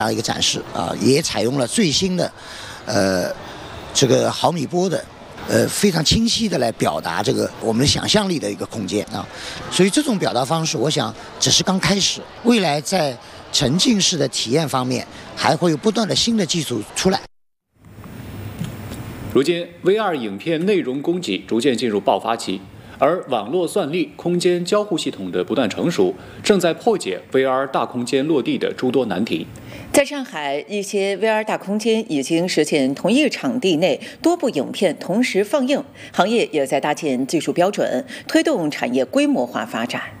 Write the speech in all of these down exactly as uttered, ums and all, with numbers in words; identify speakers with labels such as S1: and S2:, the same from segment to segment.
S1: 这样一个展示啊，也采用了最新的，呃，这个毫米波的，呃，非常清晰的来表达这个我们的想象力的一个空间啊。所以这种表达方式，我想只是刚开始，未来在沉浸式的体验方面，还会有不断的新的技术出来。
S2: 如今 V R 影片内容供给逐渐进入爆发期。而网络算力、空间交互系统的不断成熟，正在破解 V R 大空间落地的诸多难题。
S3: 在上海，一些 V R 大空间已经实现同一场地内多部影片同时放映，行业也在搭建技术标准，推动产业规模化发展。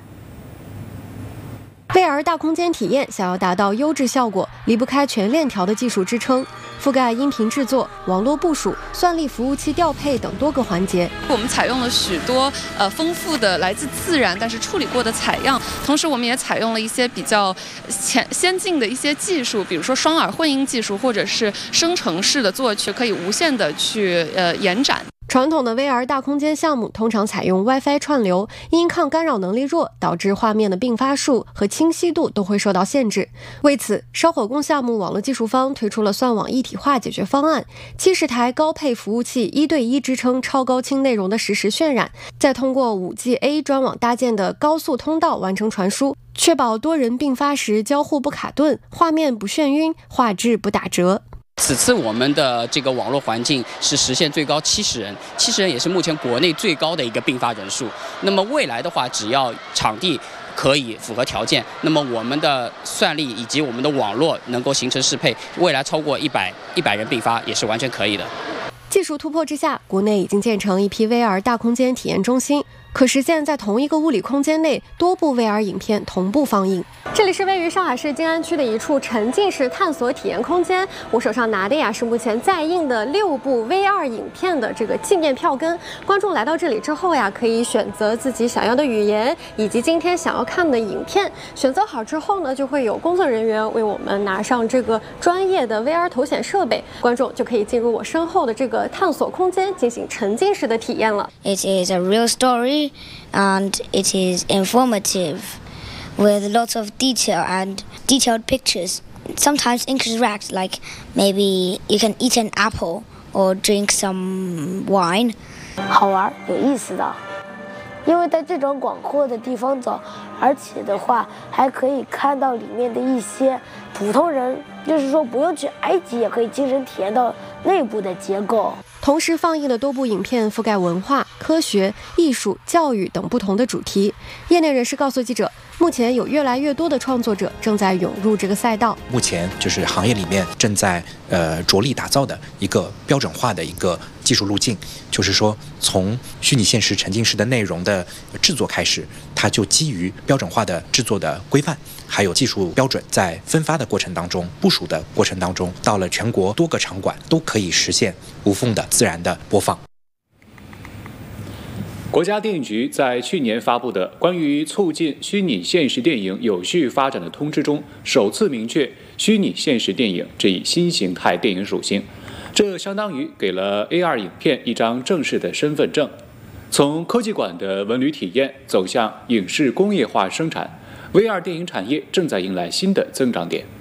S4: V R 大空间体验想要达到优质效果，离不开全链条的技术支撑，覆盖音频制作、网络部署、算力服务器调配等多个环节。
S5: 我们采用了许多呃丰富的来自自然但是处理过的采样，同时我们也采用了一些比较前先进的一些技术，比如说双耳混音技术，或者是生成式的作曲，可以无限的去呃延展。
S4: 传统的 V R 大空间项目通常采用 WiFi 串流，因抗干扰能力弱，导致画面的并发数和清晰度都会受到限制。为此，烧火工项目网络技术方推出了算网一体化解决方案，七十台高配服务器一对一支撑超高清内容的实时渲染，再通过 五 G A 专网搭建的高速通道完成传输，确保多人并发时交互不卡顿，画面不眩晕，画质不打折。
S6: 此次我们的这个网络环境是实现最高七十人，七十人也是目前国内最高的一个并发人数。那么未来的话，只要场地可以符合条件，那么我们的算力以及我们的网络能够形成适配，未来超过一百一百人并发也是完全可以的。
S4: 技术突破之下，国内已经建成一批 V R 大空间体验中心，可实现在同一个物理空间内多部 V R 影片同步放映。这里是位于上海市静安区的一处沉浸式探索体验空间，我手上拿的呀是目前在映的六部 V R 影片的这个纪念票根。观众来到这里之后呀，可以选择自己想要的语言以及今天想要看的影片。选择好之后呢，就会有工作人员为我们拿上这个专业的 V R 头显设备，观众就可以进入我身后的这个探索空间进行沉浸式的体验了。
S7: It is a real story and it is informative with lots of detail and detailed pictures. Sometimes interact, like maybe you can eat an apple or drink some wine.
S8: 好玩有意思的，因为在这种广阔的地方走，而且的话还可以看到里面的一些普通人，就是说不用去埃及也可以亲身体验到内部的结构。
S4: 同时放映的多部影片覆盖文化、科学、艺术、教育等不同的主题。业内人士告诉记者，目前有越来越多的创作者正在涌入这个赛道。
S9: 目前就是行业里面正在呃着力打造的一个标准化的一个技术路径，就是说从虚拟现实沉浸式的内容的制作开始，它就基于标准化的制作的规范，还有技术标准，在分发的过程当中、部署的过程当中，到了全国多个场馆都可以实现无缝的自然的播放。
S2: 国家电影局在去年发布的关于促进虚拟现实电影有序发展的通知中，首次明确虚拟现实电影这一新形态电影属性，这相当于给了 A R 影片一张正式的身份证。从科技馆的文旅体验走向影视工业化生产， V R 电影产业正在迎来新的增长点。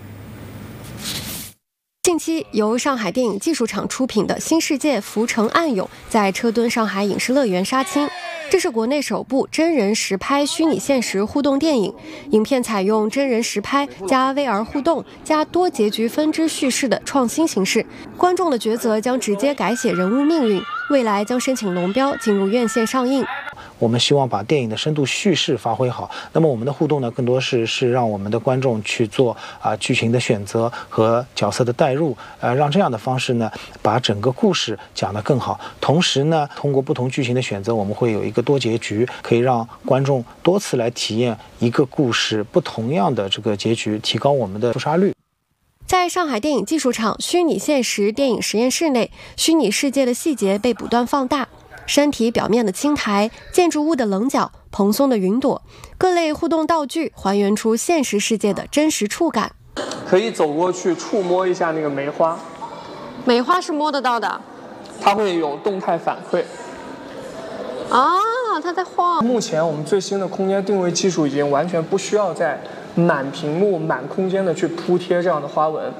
S4: 近期，由上海电影技术厂出品的《新世界浮城暗涌》在车墩上海影视乐园杀青。这是国内首部真人实拍虚拟现实互动电影，影片采用真人实拍加 V R 互动加多结局分支叙事的创新形式，观众的抉择将直接改写人物命运，未来将申请龙标进入院线上映。
S10: 我们希望把电影的深度叙事发挥好，那么我们的互动呢，更多是是让我们的观众去做啊、呃、剧情的选择和角色的代入，呃，让这样的方式呢，把整个故事讲得更好。同时呢，通过不同剧情的选择，我们会有一个多结局，可以让观众多次来体验一个故事不同样的这个结局，提高我们的出杀率。
S4: 在上海电影技术厂虚拟现实电影实验室内，虚拟世界的细节被不断放大。山体表面的青苔、建筑物的棱角、蓬松的云朵，各类互动道具还原出现实世界的真实触感。
S11: 可以走过去触摸一下那个梅花，
S4: 梅花是摸得到的，
S11: 它会有动态反馈。
S4: 啊，它在晃。
S11: 目前我们最新的空间定位技术已经完全不需要再满屏幕、满空间的去铺贴这样的花纹。